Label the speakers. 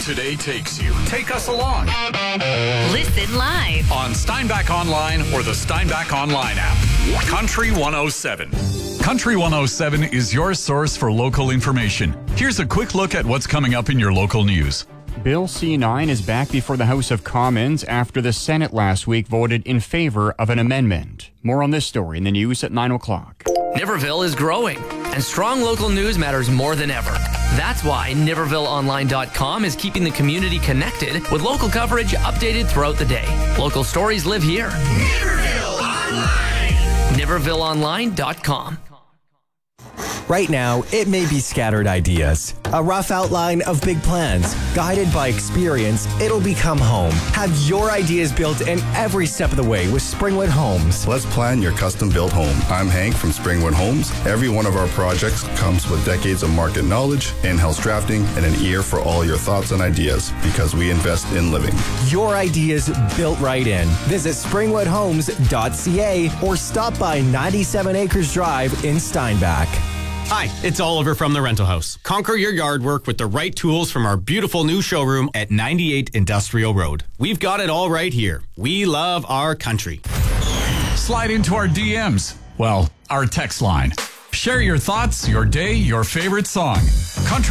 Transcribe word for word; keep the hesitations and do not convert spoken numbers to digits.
Speaker 1: today takes you. Take us along.
Speaker 2: Listen live
Speaker 1: On Steinbach Online or the Steinbach Online app. Country one oh seven. Country one oh seven is your source for local information. Here's a quick look at what's coming up in your local news.
Speaker 3: Bill C nine is back before the House of Commons after the Senate last week voted in favor of an amendment. More on this story in the news at nine o'clock.
Speaker 4: Niverville is growing, and strong local news matters more than ever. That's why Niverville Online dot com is keeping the community connected with local coverage updated throughout the day. Local stories live here.
Speaker 5: Niverville Online!
Speaker 4: Niverville Online dot com.
Speaker 6: Right now, it may be scattered ideas, a rough outline of big plans. Guided by experience, it'll become home. Have your ideas built in every step of the way with Springwood Homes.
Speaker 7: Let's plan your custom-built home. I'm Hank from Springwood Homes. Every one of our projects comes with decades of market knowledge, in-house drafting, and an ear for all your thoughts and ideas because we invest in living.
Speaker 6: Your ideas built right in. Visit springwood homes dot c a or stop by ninety-seven Acres Drive in Steinbach.
Speaker 8: Hi, it's Oliver from The Rental House. Conquer your yard work with the right tools from our beautiful new showroom at ninety-eight Industrial Road. We've got it all right here. We love our country.
Speaker 1: Slide into our D Ms. Well, our text line. Share your thoughts, your day, your favorite song. Country